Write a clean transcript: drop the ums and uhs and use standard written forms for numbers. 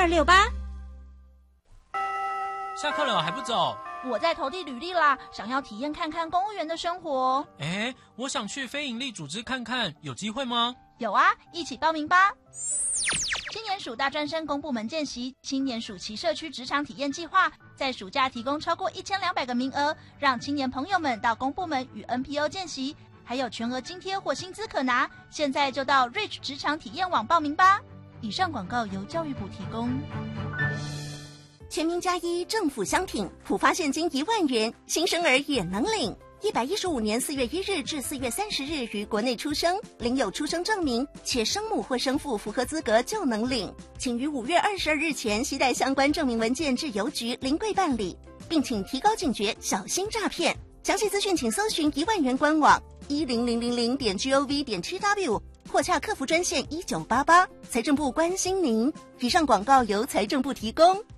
8268。 下课了还不走？ 我在投递履历啦，想要体验看看公务员的生活。 我想去非营利组织看看，有机会吗？ 有啊，一起报名吧。青年署大专生公部门见习青年暑期社区职场体验计划，在暑假提供超过1200个名额，让青年朋友们到公部门与 NPO 见习，还有全额津贴或薪资可拿。现在就到 Reach 职场体验网报名吧。以上广告由教育部提供。 全民+1政府相挺，普发现金1万元，新生儿也能领。115年4月1日至4月30日于国内出生，领有出生证明，且生母或生父符合资格就能领。请于5月22日前携带相关证明文件至邮局临柜办理，并请提高警觉，小心诈骗。详细资讯请搜寻1万元官网10000.gov.tw 或洽客服专线1988。财政部关心您。以上广告由财政部提供。